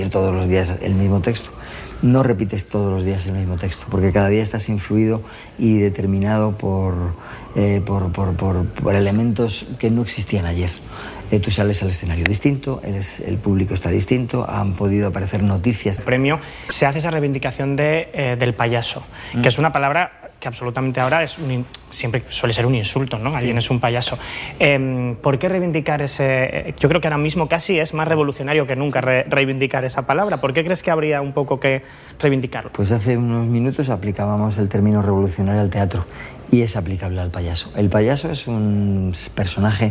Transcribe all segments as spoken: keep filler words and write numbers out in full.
repetir todos los días el mismo texto. No repites todos los días el mismo texto, porque cada día estás influido y determinado por, eh, por, por, por, por elementos que no existían ayer. Eh, tú sales al escenario distinto, eres, el público está distinto, han podido aparecer noticias. El premio se hace esa reivindicación de, eh, del payaso, mm. que es una palabra que absolutamente ahora es un, siempre suele ser un insulto, ¿no? Alguien sí. es un payaso. Eh, ¿Por qué reivindicar ese...? Yo creo que ahora mismo casi es más revolucionario que nunca re, reivindicar esa palabra. ¿Por qué crees que habría un poco que reivindicarlo? Pues hace unos minutos aplicábamos el término revolucionario al teatro y es aplicable al payaso. El payaso es un personaje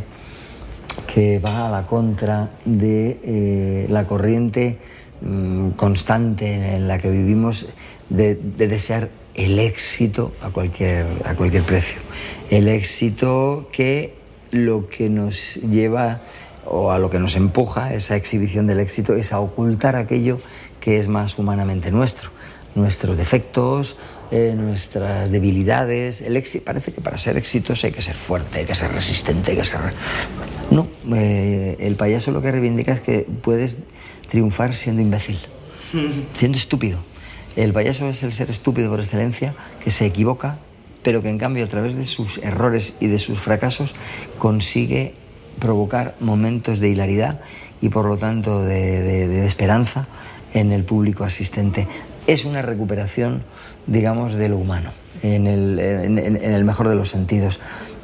que va a la contra de eh, la corriente mmm, constante en la que vivimos de, de desear el éxito a cualquier, a cualquier precio. El éxito que lo que nos lleva o a lo que nos empuja, esa exhibición del éxito, es a ocultar aquello que es más humanamente nuestro. Nuestros defectos, eh, nuestras debilidades. El éxito, parece que para ser exitoso hay que ser fuerte, hay que ser resistente, hay que ser... No, eh, el payaso lo que reivindica es que puedes triunfar siendo imbécil, siendo estúpido. El payaso es el ser estúpido por excelencia, que se equivoca, pero que en cambio a través de sus errores y de sus fracasos consigue provocar momentos de hilaridad y por lo tanto de, de, de esperanza en el público asistente. Es una recuperación, digamos, de lo humano, en el, en, en, en el mejor de los sentidos.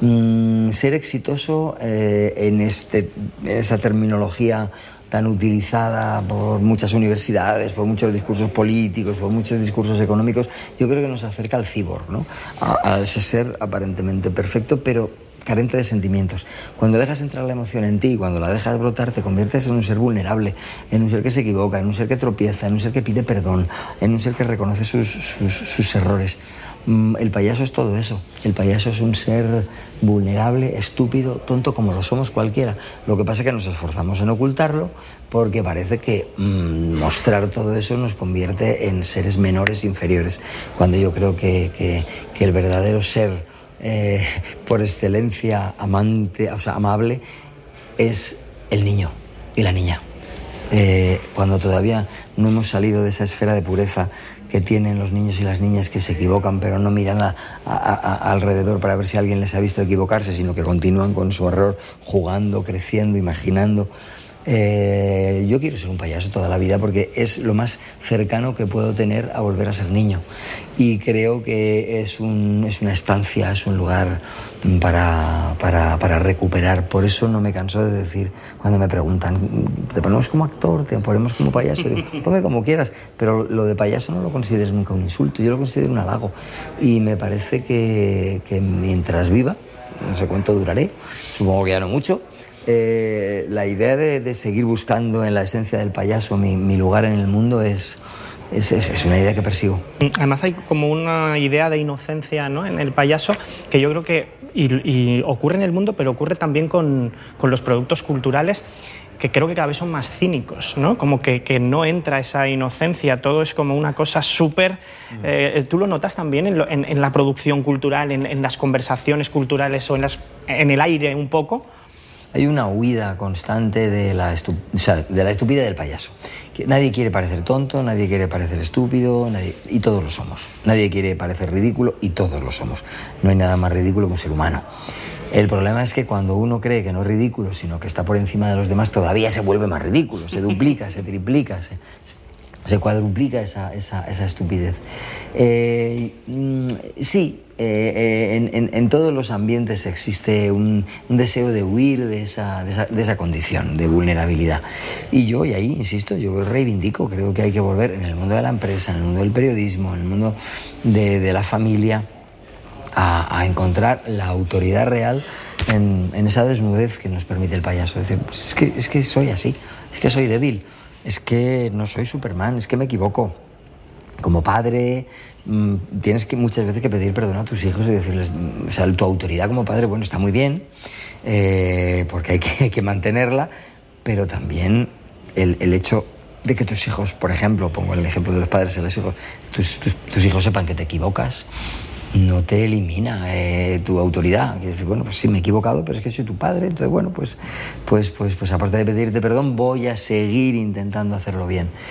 Mm, ser exitoso eh, en, este, en esa terminología tan utilizada por muchas universidades, por muchos discursos políticos, por muchos discursos económicos, yo creo que nos acerca al cyborg, ¿no? A, a ese ser aparentemente perfecto, pero carente de sentimientos. Cuando dejas entrar la emoción en ti, cuando la dejas brotar, te conviertes en un ser vulnerable, en un ser que se equivoca, en un ser que tropieza, en un ser que pide perdón, en un ser que reconoce sus, sus, sus errores. El payaso es todo eso. El payaso es un ser vulnerable, estúpido, tonto, como lo somos cualquiera. Lo que pasa es que nos esforzamos en ocultarlo porque parece que mmm, mostrar todo eso nos convierte en seres menores, inferiores, cuando yo creo que, que, que el verdadero ser eh, por excelencia amante, o sea, amable, es el niño y la niña. Eh, cuando todavía no hemos salido de esa esfera de pureza que tienen los niños y las niñas, que se equivocan pero no miran a, a, a, alrededor para ver si alguien les ha visto equivocarse, sino que continúan con su error, jugando, creciendo, imaginando. Eh, yo quiero ser un payaso toda la vida porque es lo más cercano que puedo tener a volver a ser niño, y creo que es, un, es una estancia, es un lugar para, para, para recuperar. Por eso no me canso de decir, cuando me preguntan, ¿te ponemos como actor? ¿Te ponemos como payaso? Digo, ponme como quieras, pero lo de payaso no lo consideres nunca un insulto, yo lo considero un halago, y me parece que, que mientras viva, no sé cuánto duraré, supongo que ya no mucho, Eh, la idea de, de seguir buscando en la esencia del payaso mi, mi lugar en el mundo es, es, es, es una idea que persigo. Además hay como una idea de inocencia, ¿no?, en el payaso, que yo creo que y, y ocurre en el mundo, pero ocurre también con, con los productos culturales, que creo que cada vez son más cínicos, ¿no? Como que, que no entra esa inocencia, todo es como una cosa súper... Eh, ¿Tú lo notas también en, lo, en, en la producción cultural, en, en las conversaciones culturales o en, las, en el aire un poco? Hay una huida constante de la, estu o sea, de la estupidez del payaso. Que nadie quiere parecer tonto, nadie quiere parecer estúpido, nadie, y todos lo somos. Nadie quiere parecer ridículo y todos lo somos. No hay nada más ridículo que un ser humano. El problema es que cuando uno cree que no es ridículo, sino que está por encima de los demás, todavía se vuelve más ridículo, se duplica, se triplica, se, se cuadruplica esa, esa, esa estupidez. Eh, sí, eh, en, en, en todos los ambientes existe un, un deseo de huir de esa, de, esa, de esa condición de vulnerabilidad. Y yo, y ahí insisto, yo reivindico, creo que hay que volver en el mundo de la empresa, en el mundo del periodismo, en el mundo de, de la familia, a, a encontrar la autoridad real en, en esa desnudez que nos permite el payaso. Es decir, pues es, que, es que soy así, es que soy débil. Es que no soy Superman, es que me equivoco. Como padre, mmm, tienes que muchas veces que pedir perdón a tus hijos y decirles, o sea, tu autoridad como padre, bueno, está muy bien, eh, porque hay que, hay que mantenerla, pero también el, el hecho de que tus hijos, por ejemplo, pongo el ejemplo de los padres y los hijos, tus, tus, tus hijos sepan que te equivocas, no te elimina eh, tu autoridad. Quiere decir, bueno, pues sí, me he equivocado, pero es que soy tu padre, entonces, bueno, pues, pues, pues, pues aparte de pedirte perdón, voy a seguir intentando hacerlo bien.